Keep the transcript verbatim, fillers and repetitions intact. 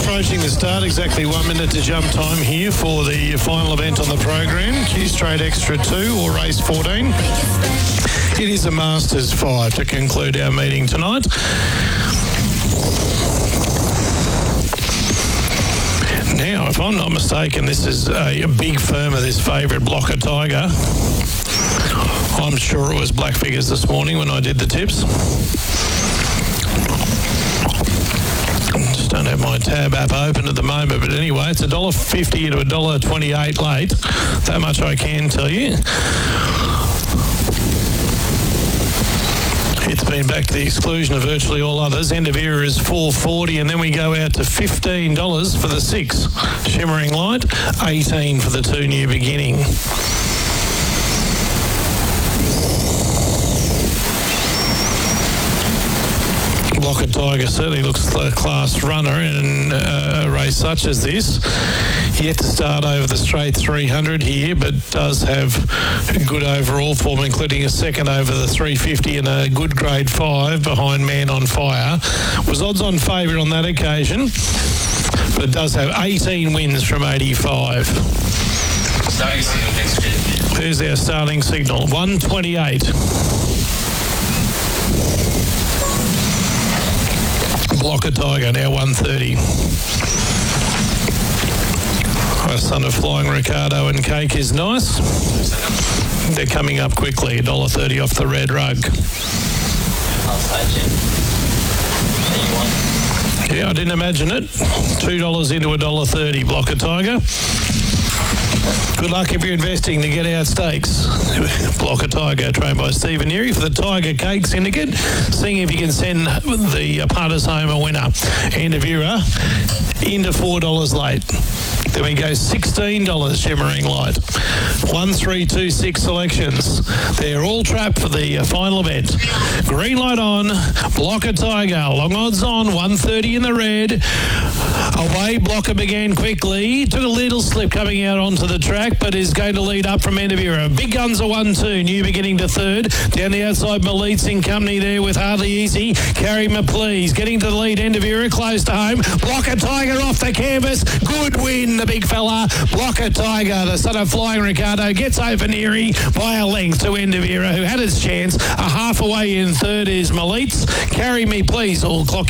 approaching the start, exactly one minute to jump time here for the final event on the program, Q Straight Extra two or Race fourteen. It is a Masters five to conclude our meeting tonight. Now, if I'm not mistaken, this is a, a big firm of this favourite Blocker Tiger. I'm sure it was black figures this morning when I did the tips. Just don't have my tab app open at the moment, but anyway, it's one dollar fifty to one dollar twenty-eight late. That much I can tell you. It's been back to the exclusion of virtually all others. End of era is four forty, and then we go out to fifteen dollars for the six. Shimmering Light, eighteen for the two New Beginning. Blocker Tiger certainly looks like a class runner in uh, a race such as this. Yet to start over the straight three hundred here, but does have good overall form, including a second over the three fifty and a good grade five behind Man on Fire. Was odds on favourite on that occasion, but it does have eighteen wins from eighty-five. Starting signal next year. There's our starting signal, one twenty-eight. Blocker Tiger, now one thirty. Our son of Flying Ricardo and Cake is nice. They're coming up quickly, one dollar thirty off the red rug. Yeah, I didn't imagine it. two dollars into one dollar thirty, Blocker Tiger. Good luck if you're investing to get out stakes. Blocker Tiger, trained by Stephen Neary for the Tiger Cake Syndicate. Seeing if you can send the punters home a winner. End of era into four dollars late. Then we go sixteen dollars Shimmering Light. One, three, two, six selections. They're all trapped for the uh, final event. Green light on. Blocker Tiger. Long odds on. one thirty in the red. Away Blocker began quickly. Took a little slip coming out onto the track, but is going to lead up from End of Era. Big Guns are one two. New Beginning to third. Down the outside, Malit's in company there with Hardly Easy. Carry Me Please. Getting to the lead. End of Era close to home. Blocker Tiger off the canvas. Good win, the big fella. Blocker Tiger, the son of Flying Ricardo, gets over Neary by a length to End of Era, who had his chance. A half away in third is Malit's. Carry Me Please. All clock